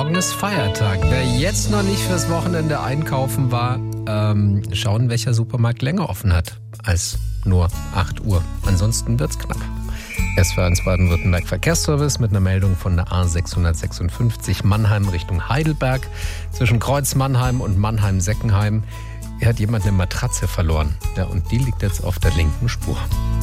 Morgen ist Feiertag. Wer jetzt noch nicht fürs Wochenende einkaufen war, schauen, welcher Supermarkt länger offen hat als nur 8 Uhr. Ansonsten wird's knapp. S4 Baden-Württemberg Verkehrsservice mit einer Meldung von der A656 Mannheim Richtung Heidelberg. Zwischen Kreuz Mannheim und Mannheim-Seckenheim hat jemand eine Matratze verloren. Ja, und die liegt jetzt auf der linken Spur.